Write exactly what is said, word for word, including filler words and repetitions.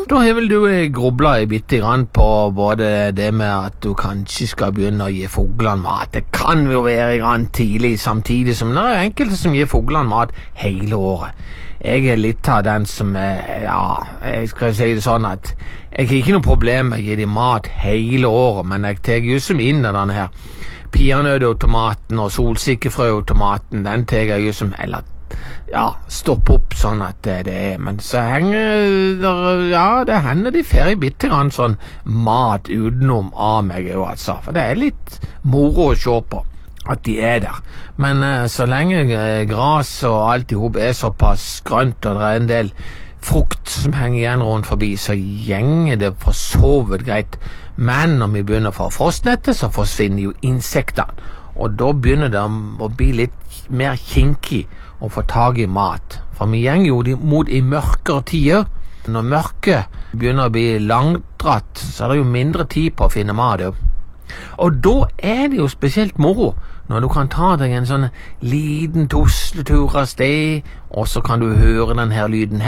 da har vel du grubla i bitte grann på både det med at du kanskje skal begynne å gi fuglene mat. Det kan jo være grann tidlig, samtidig som det er enkelte som gir fuglene mat hele året. Jeg er litt av den som er, ja, jeg skal si det sånn at jeg har ikke noe problem med å gi dem mat hele året, men jeg tar jo som inn av denne her peanøttautomaten og solsikkefrøautomaten, den tar jeg jo som, eller ja, stopp opp sånn at det, det er, men så henger der, ja, det hender de fer i bitte grann sånn mat utenom av meg jo, altså, for det er litt moro å se på at de er der, men eh, så lenge eh, gras og alt i hop er såpass grønt og det er en del frukt som henger igjen rundt forbi, så gjenger det for så vidt greit, men når vi begynner for frostnettet, så forsvinner jo insektene, og da begynner det å bli litt mer kinkig å få tag i mat, for vi gjenger jo mot i mørkere tider. Når mørket begynner å bli langdratt, så er det jo mindre tid på å finne mat, jo. Og da er det jo spesielt moro når du kan ta deg en sånn liten tusletur av sted, og så kan du høre den her lyden her.